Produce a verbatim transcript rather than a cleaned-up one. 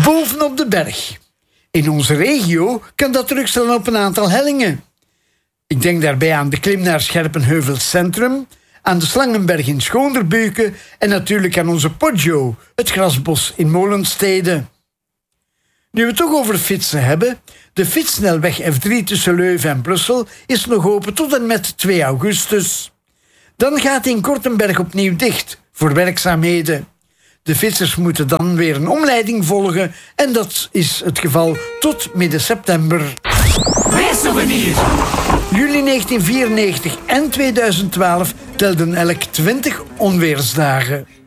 Bovenop de berg. In onze regio kan dat terugstellen op een aantal hellingen. Ik denk daarbij aan de klim naar Scherpenheuvel Centrum, aan de Slangenberg in Schoonderbeuken en natuurlijk aan onze Poggio, het grasbos in Molenstede. Nu we het toch over fietsen hebben, de fietssnelweg F drie tussen Leuven en Brussel is nog open tot en met twee augustus. Dan gaat in Kortenberg opnieuw dicht voor werkzaamheden. De fietsers moeten dan weer een omleiding volgen en dat is het geval tot midden september. Weersouvenir. Juli negentien vierennegentig en tweeduizend twaalf telden elk twintig onweersdagen.